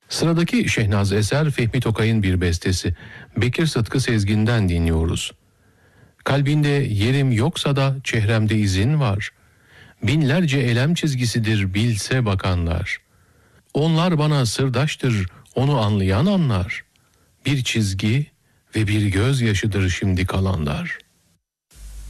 Sıradaki Şehnaz eser Fehmi Tokay'ın bir bestesi. Bekir Sıtkı Sezgin'den dinliyoruz. Kalbinde yerim yoksa da çehremde izin var. Binlerce elem çizgisidir bilse bakanlar. Onlar bana sırdaştır, onu anlayan anlar. Bir çizgi ve bir gözyaşıdır şimdi kalanlar.